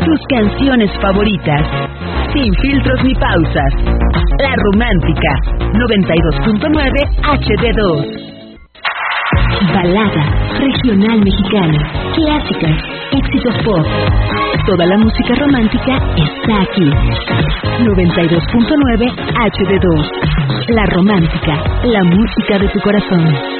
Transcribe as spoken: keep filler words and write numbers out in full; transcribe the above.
tus canciones favoritas, sin filtros ni pausas. La Romántica, noventa y dos punto nueve H D dos. Balada, regional mexicana, clásicas, éxitos pop. Toda la música romántica está aquí. noventa y dos punto nueve H D dos. La Romántica, la música de tu corazón.